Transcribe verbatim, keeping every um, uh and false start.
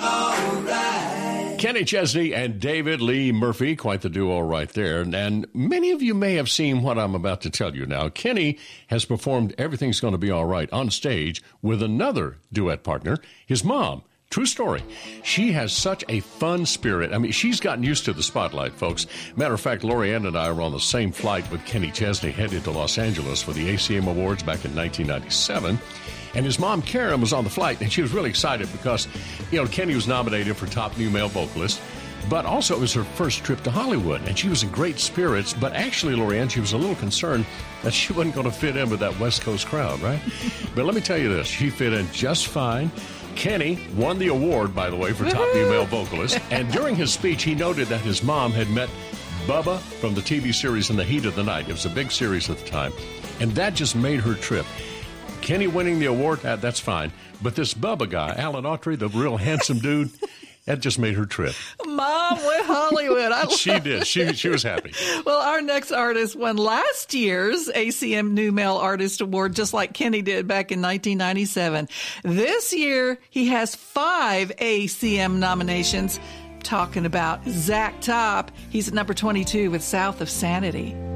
all right. Kenny Chesney and David Lee Murphy, quite the duo right there. And many of you may have seen what I'm about to tell you now. Kenny has performed Everything's Gonna Be All Right on stage with another duet partner, his mom. True story. She has such a fun spirit. I mean, she's gotten used to the spotlight, folks. Matter of fact, Lorianne and I were on the same flight with Kenny Chesney headed to Los Angeles for the A C M Awards back in nineteen ninety-seven. And his mom, Karen, was on the flight, and she was really excited because, you know, Kenny was nominated for Top New Male Vocalist, but also it was her first trip to Hollywood, and she was in great spirits. But actually, Lorianne, she was a little concerned that she wasn't going to fit in with that West Coast crowd, right? But let me tell you this, she fit in just fine. Kenny won the award, by the way, for Top New Male Vocalist, and during his speech, he noted that his mom had met Bubba from the T V series In the Heat of the Night. It was a big series at the time, and that just made her trip. Kenny winning the award, uh, that's fine. But this Bubba guy, Alan Autry, the real handsome dude, that just made her trip. Mom went Hollywood. I she did. She she was happy. Well, our next artist won last year's A C M New Male Artist Award, just like Kenny did back in nineteen ninety-seven. This year, he has five A C M nominations. Talking about Zach Top. He's at number twenty-two with South of Sanity.